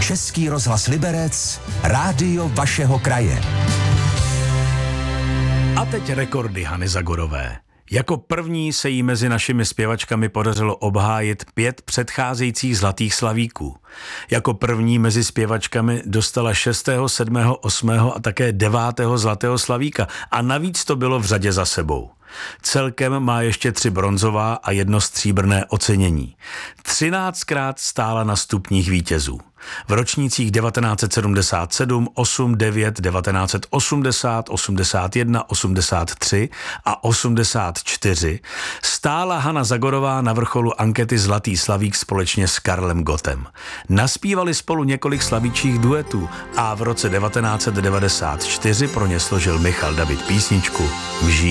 Český rozhlas Liberec, rádio vašeho kraje. A teď rekordy Hany Zagorové. Jako první se jí mezi našimi zpěvačkami podařilo obhájit 5 předcházejících zlatých slavíků. Jako první mezi zpěvačkami dostala 6., 7., 8. a také 9. zlatého slavíka a navíc to bylo v řadě za sebou. Celkem má ještě 3 bronzová a 1 stříbrné ocenění. 13krát stála na stupních vítězů. V ročnících 1977, 8, 9, 1980, 81, 83 a 84 stála Hana Zagorová na vrcholu ankety Zlatý slavík společně s Karlem Gottem. Naspívali spolu několik slavíčích duetů a v roce 1994 pro ně složil Michal David písničku Vžij.